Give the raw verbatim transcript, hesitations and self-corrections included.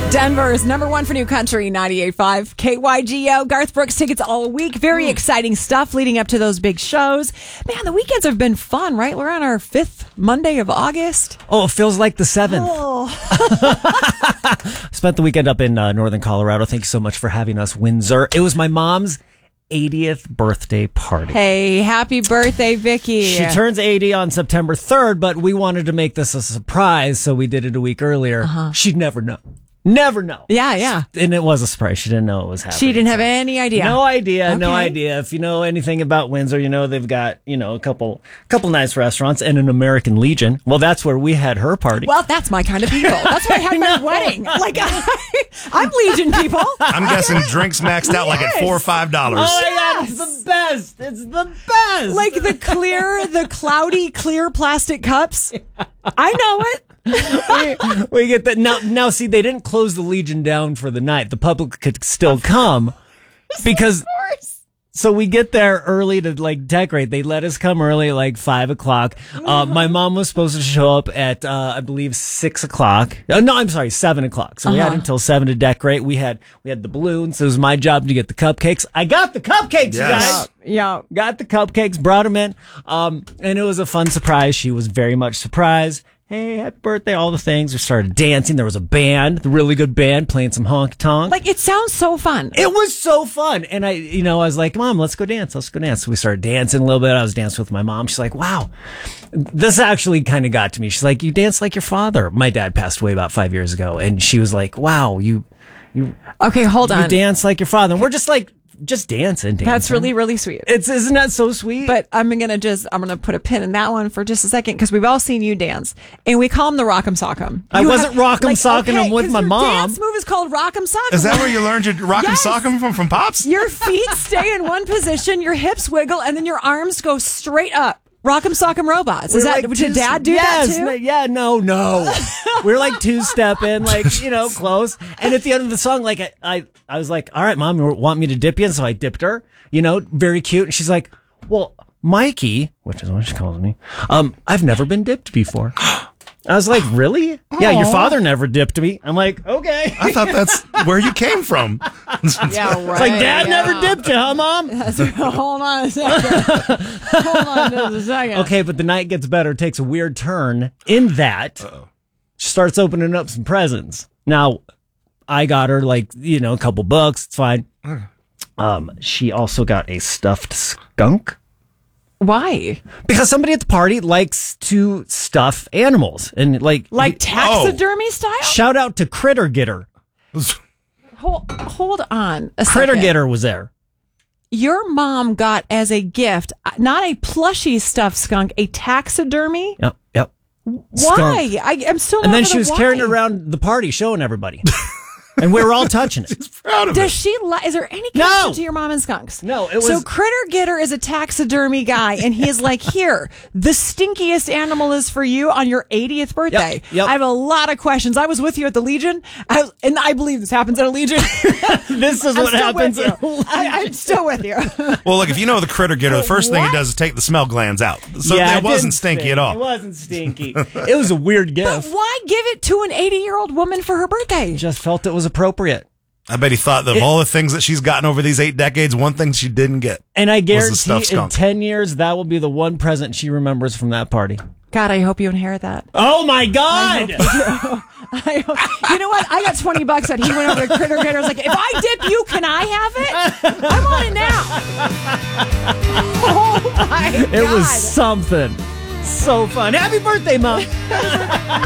Denver's number one for new country, ninety-eight point five K Y G O. Garth Brooks tickets all week. Very mm. exciting stuff leading up to those big shows. Man, the weekends have been fun, right? We're on our fifth Monday of August. Oh, it feels like the seventh. Oh. Spent the weekend up in uh, northern Colorado. Thank you so much for having us, Windsor. It was my mom's eightieth birthday party. Hey, happy birthday, Vicky. She turns eighty on September third, but we wanted to make this a surprise, so we did it a week earlier. Uh-huh. She'd never know. Never know. Yeah, yeah. And it was a surprise. She didn't know it was happening. She didn't have any idea. No idea. Okay. No idea. If you know anything about Windsor, you know they've got, you know, a couple couple nice restaurants and an American Legion. Well, that's where we had her party. Well, that's my kind of people. That's where I had my wedding. Like, I, I'm Legion people. I'm guessing drinks maxed out like Yes. at four or five dollars. Oh, yeah, it's the best. It's the best. Like the clear, the cloudy, clear plastic cups. I know it. we, we get that now. Now, see, they didn't close the Legion down for the night. The public could still come because. So we get there early to like decorate. They let us come early, like five o'clock. Uh, my mom was supposed to show up at, uh, I believe, six o'clock. Uh, no, I'm sorry, seven o'clock. So we Uh-huh. had until seven to decorate. We had we had the balloons. It was my job to get the cupcakes. I got the cupcakes, you Yes. guys. Yeah. Got the cupcakes, brought them in, um, and it was a fun surprise. She was very much surprised. Hey, happy birthday, all the things. We started dancing. There was a band, a really good band, playing some honky-tonk. Like, it sounds so fun. It was so fun. And I, you know, I was like, Mom, let's go dance. Let's go dance. So we started dancing a little bit. I was dancing with my mom. She's like, wow, this actually kind of got to me. She's like, you dance like your father. My dad passed away about five years ago. And she was like, wow, you, you, Okay, hold you on. dance like your father. And we're just like, just dancing, dancing. That's really, really sweet. It's, isn't that so sweet? But I'm going to just, I'm going to put a pin in that one for just a second because we've all seen you dance. And we call them the Rock'em Sock'em. I You wasn't have- Rock'em Sock'em 'em with 'cause my your mom. dance move is called Rock'em Sock'em. Is that where you learned your rock and Yes. sock 'em from, from Pops? Your feet stay in one position, your hips wiggle, and then your arms go straight up. Rock'em Sock'em robots. Is We're that, like did your two- dad do yes, that too? no- yeah, no, no. We're like two stepping, like, you know, close. And at the end of the song, like, I, I, I was like, all right, Mom, you want me to dip you? And so I dipped her, you know, very cute. And she's like, well, Mikey, which is what she calls me, um, I've never been dipped before. I was like, really? Yeah, your father never dipped me. I'm like, okay. I thought that's where you came from. Yeah, right. It's like, Dad yeah. never dipped you, huh, Mom? Hold on a second. Hold on just a second. Okay, but the night gets better. It takes a weird turn in that Uh-oh. she starts opening up some presents. Now, I got her, like, you know, a couple books. It's fine. Um, she also got a stuffed skunk. Why? Because somebody at the party likes to stuff animals. And, like, Like he- taxidermy style? shout out to Critter Getter. Hold, hold on a Critter second. Getter was there. Your mom got as a gift, uh, not a plushy stuffed skunk, a taxidermy? Yep, yep. Why? Skunk. I, I'm still And not then gonna she was why. carrying it around the party, showing everybody. And we were all touching it. Proud of Does it. she? Li- is there any No. connection to your mom and skunks? No, it was- So Critter Getter is a taxidermy guy, and he is like, here, the stinkiest animal is for you on your eightieth birthday. yep. I have a lot of questions. I was with you at the Legion, I was, and I believe this happens at a Legion. This is I'm what still happens. with you. I, I'm still with you. Well, look, if you know the critter getter, the first thing What? it does is take the smell glands out. So Yeah, it wasn't didn't stinky stink. at all. It wasn't stinky. It was a weird But gift. why give it to an eighty-year-old woman for her birthday? Just felt it was appropriate. I bet he thought that of all the things that she's gotten over these eight decades, one thing she didn't get. And I Was the guarantee stuffed in skunk. ten years, that will be the one present she remembers from that party. God, I hope you inherit that. Oh, my God. I hope, you know what? I got twenty bucks that he went over to Critter Getter. I was like, if I dip you, can I have it? I'm on it now. Oh, my God. It was something. So fun. Happy birthday, Mom.